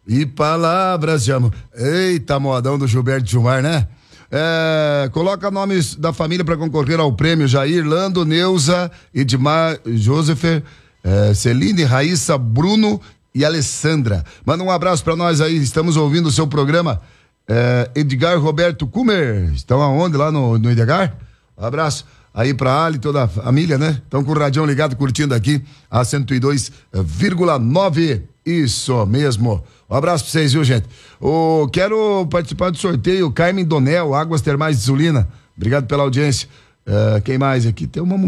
E palavras de amor. Eita, modão do Gilberto Gilmar, né? Coloca nomes da família para concorrer ao prêmio: Jair, Lando, Neuza, Edmar, Joseph, Celine, Raíssa, Bruno e Alessandra. Manda um abraço para nós aí, estamos ouvindo o seu programa. Edgar Roberto Kumer, estão aonde lá no Edgar? Um abraço aí pra Ali, toda a família, né? Estão com o radião ligado, curtindo aqui a 102,9. Isso mesmo. Um abraço pra vocês, viu, gente? Quero participar do sorteio. Carmen Donel, Águas Termais de Sulina. Obrigado pela audiência. Quem mais aqui? Tem uma